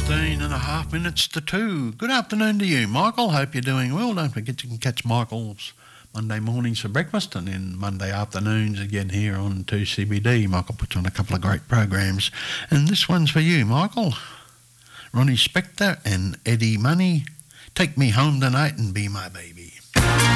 15.5 minutes to 2. Good afternoon to you, Michael. Hope you're doing well. Don't forget you can catch Michael's Monday mornings for breakfast and then Monday afternoons again here on 2CBD. Michael puts on a couple of great programs. And this one's for you, Michael. Ronnie Spector and Eddie Money. Take me home tonight and be my baby.